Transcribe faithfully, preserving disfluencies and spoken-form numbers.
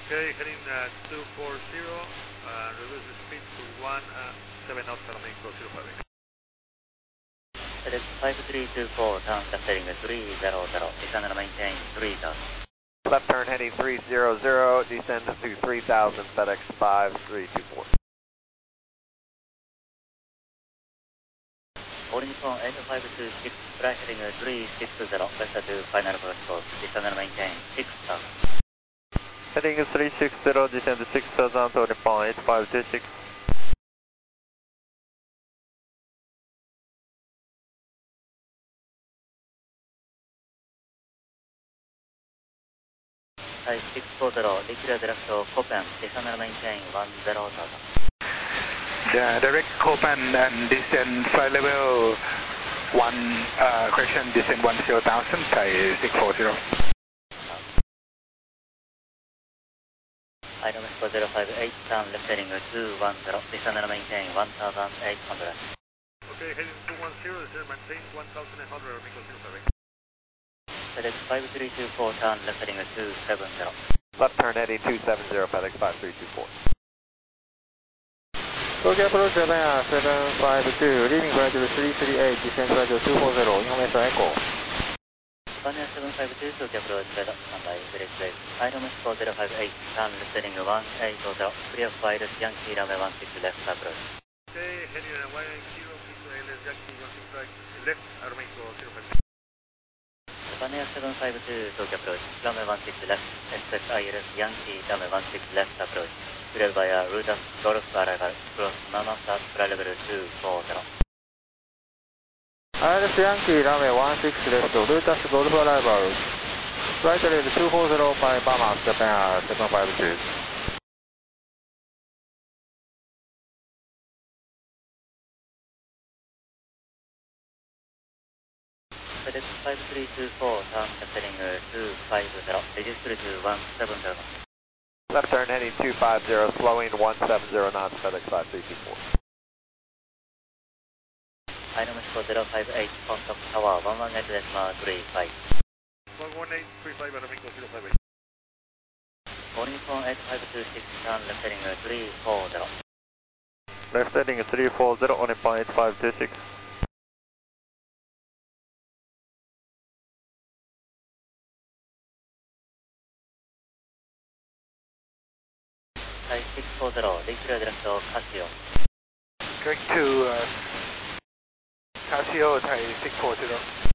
Okay, heading uh, two four zero, uh, reduce the speed to one seven knots, runway zero five. FedEx five three two four, turn left heading three zero zero, descend and maintain three thousand. Left turn heading three zero zero, descend to three thousand, FedEx five three two four. All Nippon eight five two six, fly heading three six zero, left to final approach course, descend and maintain six thousand. Heading three six zero, descend to six thousand, All Nippon eight five two six. six four zero, declare direct Copan, descend and maintain one zero thousand. The direct Copan and descend flight level one, uh, correction, descend one zero thousand, Thai six four zero. Item four zero five eight, turn left heading two one zero, descend and maintain one thousand eight hundred. Okay, heading two one zero, descend and maintain one thousand eight hundred, runway zero five. FedEx five three two four, turn left heading two seven zero. Left turn heading two seven zero, FedEx five three two four. Tokyo approach Japan seven five two, leaving flight three three eight, descend flight two four zero, information echo. Japan seven five two, Tokyo approach Japan, standby, direct place. Item four zero five eight, turn left heading one eight zero, clear flight Yankee runway one six left approach. Okay, heading one eight zero, please L S Yankee one six right, left, runway zero five. Japan seven five two, Tokyo approach, runway one six left, expect I L S Yankee runway one six left approach. Clear via Rutas Golf arrival, cross Mamasa, flight level two four zero. I L S Yankee runway one six left, Rutas Golf arrival, flight level two four zero by Bahamas, Japan seven five two. FedEx five three two four, turn left heading two five zero, register to one seven zero. Left turn heading two five zero, slowing one seven zero knots, FedEx five three two four. Item four zero five eight, contact tower one one eight decimal three five. one one eight three five, runway zero five. All Nippon eight five two six, turn left heading three four zero. Left heading three four zero, All Nippon eight five two six. Thai six four zero, declare direct Casio. Correct to uh, Casio, Thai six four zero.